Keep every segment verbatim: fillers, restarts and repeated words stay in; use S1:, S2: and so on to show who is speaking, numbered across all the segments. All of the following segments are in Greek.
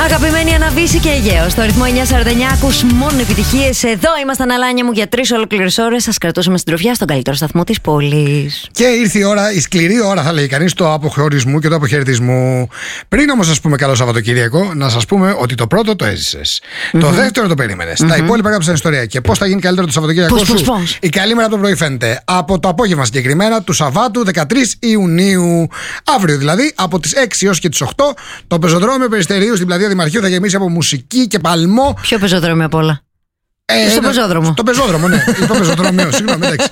S1: Αγαπημένη Αναβίση και Αιγαίο. Στο ρυθμό εννιά σαράντα εννιά ακούς μόνο επιτυχίες. Εδώ ήμασταν, Αλάνια μου, για τρεις ολόκληρες ώρες. Σας κρατούσαμε στην τροφιά στον καλύτερο σταθμό της πόλης.
S2: Και ήρθε η ώρα, η σκληρή ώρα, θα λέει κανείς, του αποχωρισμού και του αποχαιρετισμού. Πριν όμως σας πούμε καλό Σαββατοκύριακο, να σας πούμε ότι το πρώτο το έζησες. Mm-hmm. Το δεύτερο το περίμενες. Mm-hmm. Τα υπόλοιπα έγραψαν ιστορία. Και πώς θα γίνει καλύτερο το Σαββατοκύριακο
S1: πώς,
S2: σου.
S1: πώς, πώς.
S2: Η καλή μέρα από το πρωί φαίνεται από το απόγευμα συγκεκριμένα του Σαββάτου δεκατρείς Ιουνίου. Αύριο δηλαδή από τις έξι έως και τις οκτώ το πεζοδρόμιο Περιστερίου στην πλατεία Δημαρχείου θα γεμίσει από μουσική και παλμό.
S1: Ποιο πεζοδρόμιο απ' όλα?
S2: Ε,
S1: στο πεζόδρομο.
S2: Στο πεζόδρομο, ναι. Είπα πεζοδρομίο, συγγνώμη, εντάξει.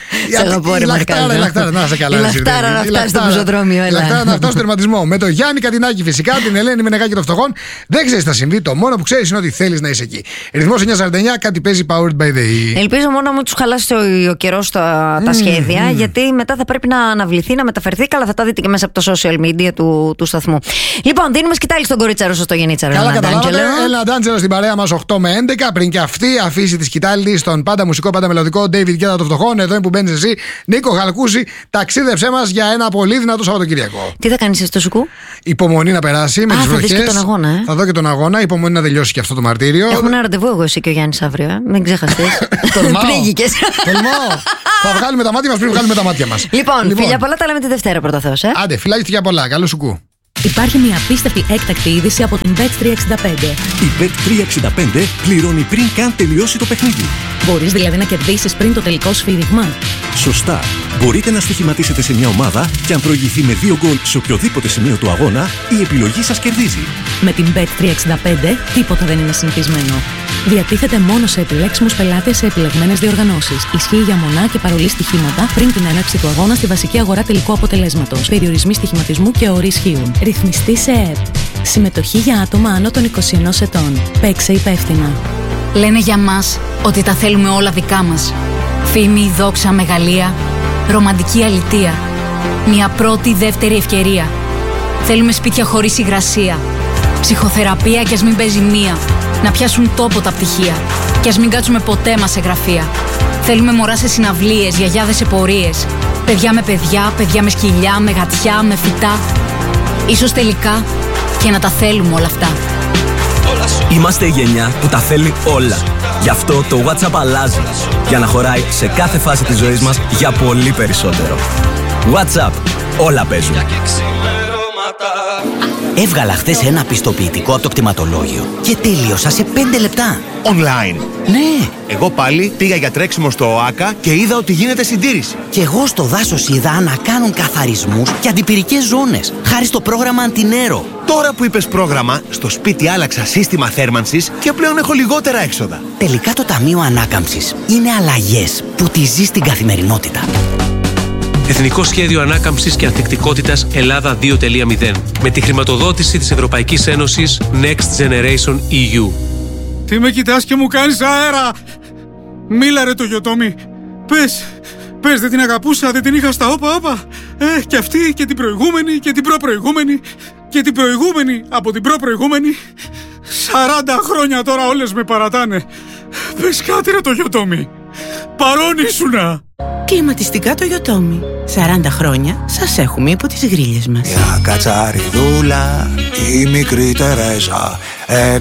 S1: Η
S2: λαχτάρα, η λαχτάρα, να σε καλά.
S1: Η λαχτάρα να φτάσει στο πεζοδρόμιο,
S2: η λαχτάρα να φτάσει στο τερματισμό. Με το Γιάννη Κατινάκη φυσικά, την Ελένη Μενεγάκη των Φτωχών. Δεν ξέρεις τι θα συμβεί, το μόνο που ξέρεις είναι ότι θέλεις να είσαι εκεί. Ρυθμός εννιά σαράντα εννιά, κάτι παίζει Powered by the E.
S1: Ελπίζω μόνο να μου τους χαλάσει ο, ο καιρός τα, τα mm, σχέδια, mm. γιατί μετά θα πρέπει να αναβληθεί, να μεταφερθεί. Καλά, θα τα δείτε και μέσα από το social media του, του σταθμού. Λοιπόν, δίνουμε σκητάλη στον κορίτσαρο στο Γενίτσαρο.
S2: Καλά, καταλάβατε. Έλα, Ντάντζελο στην παρέα μας οκτώ με έντεκα. Πριν και αυτή αφήσει τη σκητάλη στον πάντα μουσικό, πάντα μελωδικό David Guetta των Φτωχών. Εδώ είναι που μπαίνεις εσύ, Νίκο Χαλκούση. Ταξίδεψέ μας για ένα πολύ δυνατό Σαββατοκύριακο.
S1: Τι θα κάνεις εσύ στο Σουκού?
S2: Υπομονή να περάσει με τις βροχές.
S1: Θα δεις και τον αγώνα, ε?
S2: Θα δω και τον αγώνα. Υπομονή να τελειώσει και αυτό το μαρτύριο.
S1: Έχουμε ένα ραντεβού εγώ εσύ και ο Γιάννης αύριο, ε? Μην ξεχαστείς. Πνίγηκες.
S2: Τολμάω. Θα βγάλουμε τα μάτια μας πριν βγάλουμε τα μάτια μας.
S1: Λοιπόν, λοιπόν, φιλιά πολλά, τα λέμε τη Δευτέρα πρώτα Θεός, ε?
S2: Άντε, φιλάκια πολλά. Καλό Σουκού.
S3: Υπάρχει μια απίστευτη έκτακτη είδηση από την μπετ τριακόσια εξήντα πέντε.
S4: Η μπετ τριακόσια εξήντα πέντε πληρώνει πριν καν τελειώσει το παιχνίδι.
S3: Μπορείς δηλαδή να κερδίσεις πριν το τελικό σφύριγμα.
S4: Σωστά. Μπορείτε να στοιχηματίσετε σε μια ομάδα και αν προηγηθεί με δύο γκολ σε οποιοδήποτε σημείο του αγώνα, η επιλογή σας κερδίζει.
S3: Με την μπετ τριακόσια εξήντα πέντε τίποτα δεν είναι συνηθισμένο. Διατίθεται μόνο σε επιλέξιμους πελάτες σε επιλεγμένες διοργανώσεις. Ισχύει για μονά και παρολί στοιχήματα πριν την έναρξη του αγώνα στη βασική αγορά τελικού αποτελέσματος. Περιορισμοί στοιχηματισμού και όροι ισχύουν. Ρυθμιστή σε ΕΕΠ. Συμμετοχή για άτομα άνω των είκοσι ενός ετών. Παίξε υπεύθυνα.
S5: Λένε για μας ότι τα θέλουμε όλα δικά μας. Φήμη, δόξα, μεγαλεία, ρομαντική αλητεία. Μια πρώτη, δεύτερη ευκαιρία. Θέλουμε σπίτια χωρίς υγρασία. Ψυχοθεραπεία κι ας μην παίζει μία. Να πιάσουν τόπο τα πτυχία. Κι ας μην κάτσουμε ποτέ μας σε γραφεία. Θέλουμε μωρά σε συναυλίες, γιαγιάδες σε πορείες. Παιδιά με παιδιά, παιδιά με σκυλιά, με γατιά, με φυτά. Ίσως τελικά και να τα θέλουμε όλα αυτά.
S6: Είμαστε η γενιά που τα θέλει όλα. Γι' αυτό το WhatsApp αλλάζει. Για να χωράει σε κάθε φάση της ζωής μας για πολύ περισσότερο. WhatsApp. Όλα παίζουν.
S7: Έβγαλα χθες ένα πιστοποιητικό από το κτηματολόγιο και τέλειωσα σε πέντε λεπτά.
S8: Online.
S7: Ναι.
S8: Εγώ πάλι πήγα για τρέξιμο στο ΟΑΚΑ και είδα ότι γίνεται συντήρηση.
S7: Και εγώ στο δάσος είδα να κάνουν καθαρισμούς και αντιπυρικές ζώνες, χάρη στο πρόγραμμα Αντινέρο.
S8: Τώρα που είπες πρόγραμμα, στο σπίτι άλλαξα σύστημα θέρμανσης και πλέον έχω λιγότερα έξοδα.
S7: Τελικά το Ταμείο Ανάκαμψης είναι αλλαγές που τη ζεις στην καθημερινότητα.
S9: Εθνικό Σχέδιο Ανάκαμψης και Ανθεκτικότητας Ελλάδα δύο κόμμα μηδέν. Με τη χρηματοδότηση της Ευρωπαϊκής Ένωσης Next Generation ι γιου.
S10: Τι με κοιτάς και μου κάνεις αέρα! Μίλα ρε το Γιωτόμι! Πες! Πες, δεν την αγαπούσα, δεν την είχα στα όπα όπα! Ε, και αυτή και την προηγούμενη και την προπροηγούμενη και την προηγούμενη από την προπροηγούμενη. Σαράντα χρόνια τώρα όλες με παρατάνε! Πες κάτι ρε το Γιωτόμι! Παρόν ήσουνα!
S11: Κλιματιστικά το Γιωτόμι. σαράντα χρόνια σας έχουμε υπό τις γρίλες μας.
S12: Για κατσαριδούλα, η μικρή Τερέζα